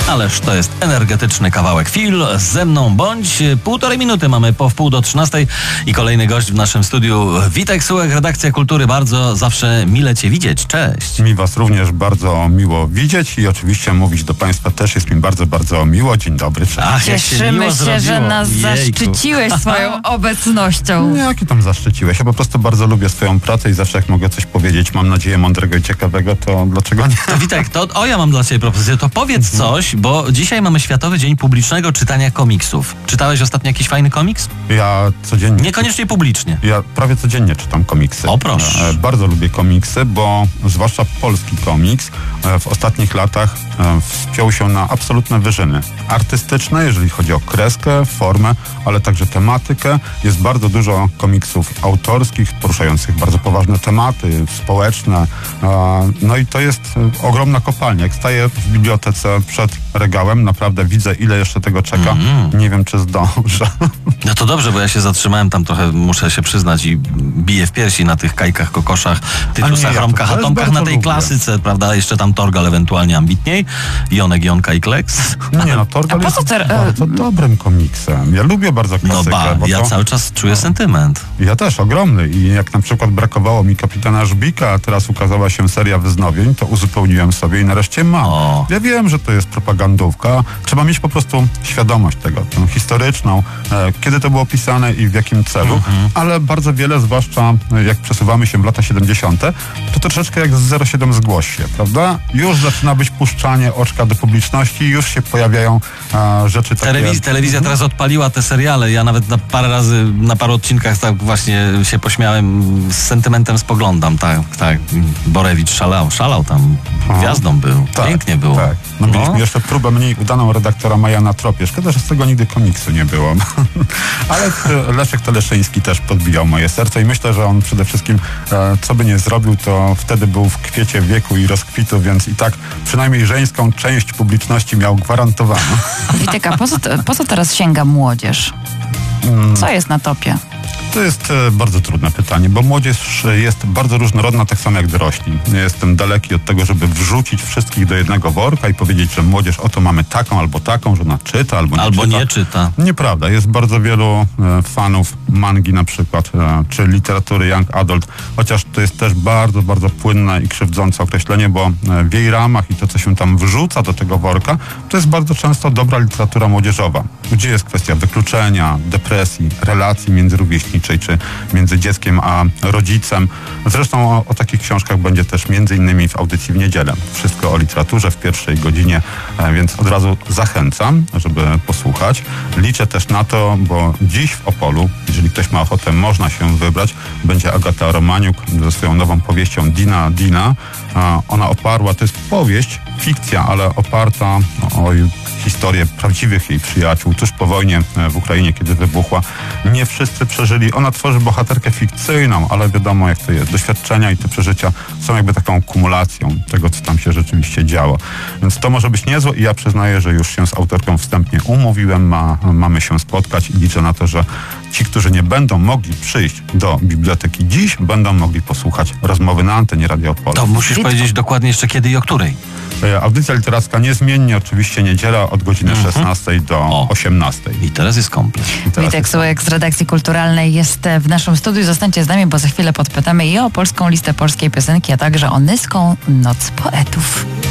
Ależ to jest energetyczny kawałek. Phil, ze mną bądź. 1,5 minuty mamy po 12:30 i kolejny gość w naszym studiu. Witek Sułek, redakcja Kultury. Bardzo zawsze mile Cię widzieć. Cześć. Mi Was również bardzo miło widzieć i oczywiście mówić do Państwa też jest mi bardzo, bardzo miło. Dzień dobry. Cześć. Cieszymy się, że nas zaszczyciłeś swoją obecnością. Jaki tam zaszczyciłeś? Ja po prostu bardzo lubię swoją pracę i zawsze jak mogę coś powiedzieć, mam nadzieję mądrego i ciekawego, to dlaczego nie? To Witek, ja mam dla Ciebie propozycję. To powiedz coś, bo dzisiaj mamy Światowy Dzień Publicznego Czytania Komiksów. Czytałeś ostatnio jakiś fajny komiks? Ja codziennie... Niekoniecznie publicznie. Ja prawie codziennie czytam komiksy. O proszę. Bardzo lubię komiksy, bo zwłaszcza polski komiks w ostatnich latach wspiął się na absolutne wyżyny. Artystyczne, jeżeli chodzi o kreskę, formę, ale także tematykę. Jest bardzo dużo komiksów autorskich, poruszających bardzo poważne tematy społeczne. No i to jest ogromna kopalnia. Jak staję w bibliotece przed regałem, naprawdę widzę, ile jeszcze tego czeka. Nie wiem, czy zdążę. No to dobrze, bo ja się zatrzymałem tam trochę, muszę się przyznać, i biję w piersi na tych Kajkach, Kokoszach, Tytusach, Romkach, Atomkach, na tej klasyce, prawda? Jeszcze tam Torgal ewentualnie ambitniej. Jonek, Jonka i Kleks. Nie no, Torgal jest bardzo dobrym komiksem. Ja lubię bardzo klasykę. Ja cały czas czuję sentyment. Ja też, ogromny. I jak na przykład brakowało mi Kapitana Żbika, a teraz ukazała się seria wznowień, to uzupełniłem sobie i nareszcie mam. Ja wiem, że to jest propagandówka. Trzeba mieć po prostu świadomość tego, tą historyczną, kiedy to było pisane i w jakim celu. Ale bardzo wiele, zwłaszcza jak przesuwamy się w lata 70., to troszeczkę jak z 07 zgłoś się, prawda? Już zaczyna być puszczanie oczka do publiczności i już się pojawiają rzeczy takie... Telewizja teraz odpaliła te seriale. Ja nawet na paru odcinkach tak właśnie się pośmiałem, z sentymentem spoglądam. Tak. Borewicz szalał tam. Gwiazdą był. Pięknie było. Tak. No mieliśmy jeszcze próbę mniej udaną redaktora Maja na tropie. Szkoda, że z tego nigdy komiksu nie było. Ale Leszek Teleszyński też podbijał moje serce i myślę, że on przede wszystkim, co by nie zrobił, to wtedy był w kwiecie wieku i rozkwitu, więc i tak przynajmniej żeńską część publiczności miał gwarantowaną. Witek, a po co teraz sięga młodzież? Co jest na topie? To jest bardzo trudne pytanie, bo młodzież jest bardzo różnorodna, tak samo jak dorośli. Ja jestem daleki od tego, żeby wrzucić wszystkich do jednego worka i powiedzieć, że młodzież oto mamy taką albo taką, że ona czyta albo nie czyta. Nieprawda. Jest bardzo wielu fanów mangi na przykład, czy literatury young adult, chociaż to jest też bardzo, bardzo płynne i krzywdzące określenie, bo w jej ramach i to, co się tam wrzuca do tego worka, to jest bardzo często dobra literatura młodzieżowa, gdzie jest kwestia wykluczenia, depresji, relacji międzyrówieśniczej, czy między dzieckiem a rodzicem. Zresztą o takich książkach będzie też między innymi w audycji w niedzielę. Wszystko o literaturze w pierwszej godzinie, więc od razu zachęcam, żeby posłuchać. Liczę też na to, bo dziś w Opolu, jeżeli ktoś ma ochotę, można się wybrać, będzie Agata Romaniuk ze swoją nową powieścią Dina. Ona oparła, to jest powieść, fikcja, ale oparta o historię prawdziwych jej przyjaciół tuż po wojnie w Ukrainie, kiedy wybuchła. Nie wszyscy przeżyli. Ona tworzy bohaterkę fikcyjną, ale wiadomo, jak to jest. Doświadczenia i te przeżycia są jakby taką kumulacją tego, co tam się rzeczywiście działo. Więc to może być niezłe i ja przyznaję, że już się z autorką wstępnie umówiłem. Mamy się spotkać i liczę na to, że ci, którzy nie będą mogli przyjść do biblioteki dziś, będą mogli posłuchać rozmowy na antenie Radia Opole. To musisz powiedzieć dokładnie jeszcze kiedy i o której. Audycja literacka niezmiennie, oczywiście niedziela od godziny 16 do 18. I teraz jest komplet. Witek Sułek z redakcji kulturalnej jest w naszym studiu. Zostańcie z nami, bo za chwilę podpytamy i o polską listę polskiej piosenki, a także o Nyską Noc Poetów.